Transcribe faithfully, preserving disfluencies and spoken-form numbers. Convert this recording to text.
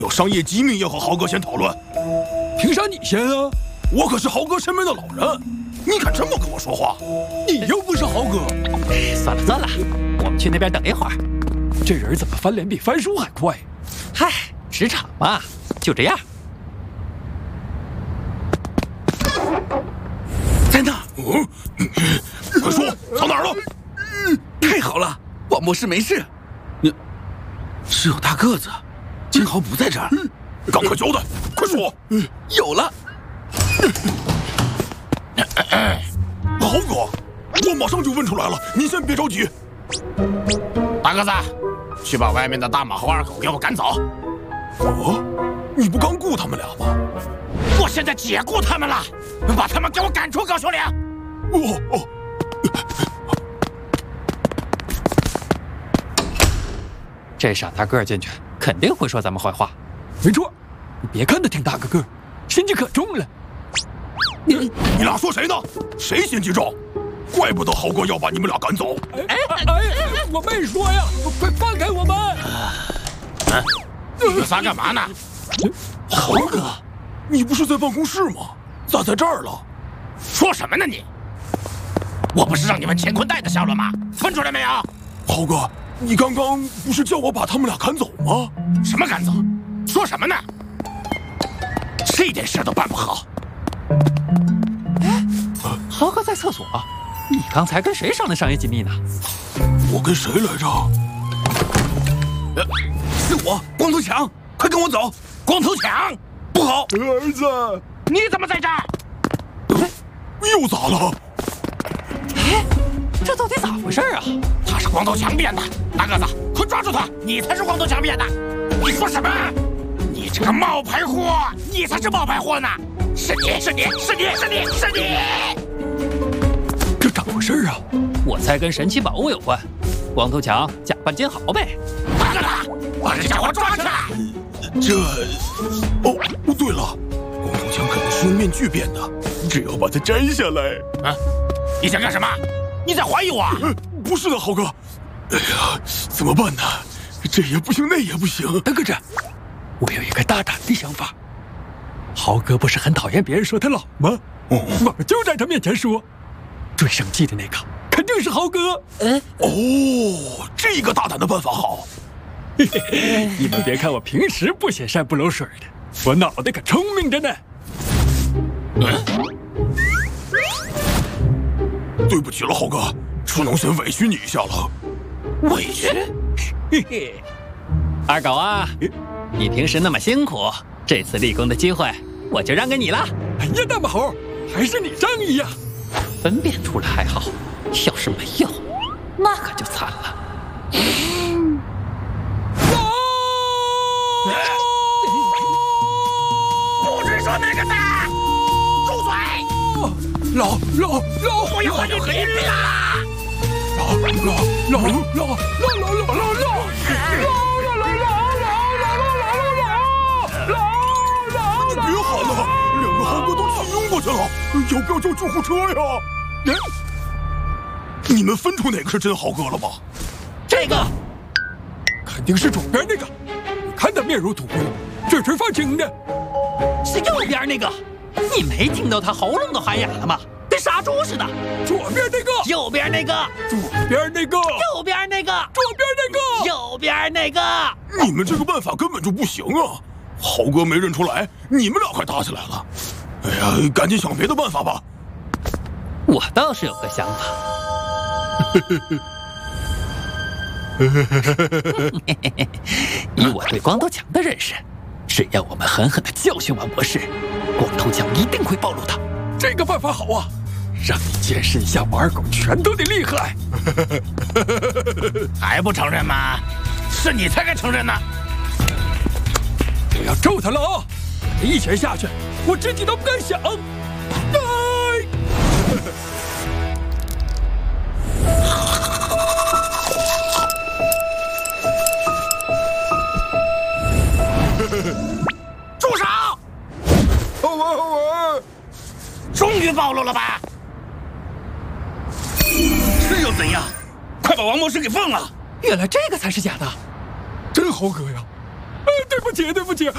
有商业机密要和豪哥先讨论。 凭啥你先啊？ 我可是豪哥身边的老人，你敢这么跟我说话？ 你又不是豪哥。 算了算了，我们去那边等一会儿。 这人怎么翻脸比翻书还快？ 嗨，职场嘛，就这样。 在那。 嗯，快说，藏哪儿了？ 太好了，王博士没事。你是有大个子，金豪不在这儿。 赶快交代，快说。 有了。 豪哥，我马上就问出来了，你先别着急。 大个子，去把外面的大马和二狗给我赶走。 哦，你不刚雇他们俩吗？ 我现在解雇他们了，把他们给我赶出高丘岭。 哦哦。 这傻大个进去肯定会说咱们坏话。 没错，你别看他挺大个个，心机可重了。 你你俩说谁呢？谁心机重？怪不得豪哥要把你们俩赶走。 哎哎哎，我没说呀！快放开我们！ 啊，你们仨干嘛呢？ 豪哥，你不是在办公室吗？咋在这儿了？ 说什么呢你？我不是让你们乾坤袋的下落吗？分出来没有？ 豪哥，你刚刚不是叫我把他们俩赶走吗？ 什么赶走？说什么呢？这点事都办不好。 哎，豪哥在厕所，你刚才跟谁商量商业机密呢？ 我跟谁来着？ 呃，是我，光头强，快跟我走！ 光头强， 不好，儿子， 你怎么在这儿？ 呃、又咋了？ 哎，这到底咋回事啊？ 他是光头强变的，大个子，快抓住他！你才是光头强变的！你说什么？你这个冒牌货！你才是冒牌货呢！是你是你是你是你是你！ 这咋回事啊？ 我猜跟神奇宝物有关。光头强假扮金豪呗。 大个子，把这家伙抓起来！ 这……哦，对了，光头强肯定是用面具变的，只要把它摘下来。 啊！你想干什么？你在怀疑我？ 呃、不是的，豪哥。哎呀，怎么办呢？这也不行，那也不行。 等个着，我有一个大胆的想法。豪哥不是很讨厌别人说他老吗？ 哦， 我们就在他面前说，最生气的那个肯定是豪哥。 嗯， 哦，这个大胆的办法好。 嘿嘿嘿，你们别看我平时不显山不漏水的，我脑袋可聪明着呢。 嗯，对不起了，豪哥，只能先委屈你一下了。 委屈？ 嘿嘿，二狗啊，你平时那么辛苦，这次立功的机会我就让给你了。 哎呀，大马猴，还是你仗义呀！ 分辨出来还好，要是没有，那可就惨了。 不准说那个的，住嘴！ 老老老， 不要和你比比啦！ 老老老老老老老老老老老。 别喊了，两个豪哥都气晕过去了，要不要叫救护车呀？哎，你们分出哪个是真豪哥了吗？ 这个肯定是左边那个，你看他面如土灰，嘴唇发青的。 是右边那个，你没听到他喉咙都喊哑了吗？跟杀猪似的。 左边那个， 右边那个， 左边那个， 右边那个， 左边那个， 右边那个。 你们这个办法根本就不行啊！豪哥没认出来，你们俩快打起来了。哎呀，赶紧想别的办法吧。 我倒是有个想法。以我对光头强的认识，只要我们狠狠地教训王博士，光头强一定会暴露他。 这个办法好啊，让你见识一下王二狗拳头的厉害。 还不承认吗？是你才该承认呢！ 我要揍他了啊！一拳下去，我自己都不敢想。哎！ 住手！ 好玩好玩！ 终于暴露了吧？是又怎样？快把王博士给放了！ 原来这个才是假的， 真豪哥呀！哎，对不起对不起，